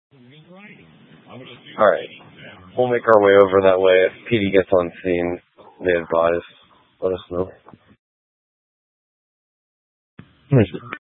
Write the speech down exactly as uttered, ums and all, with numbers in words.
Alright. We'll make our way over that way. If P D gets on scene, they advise. Let us know.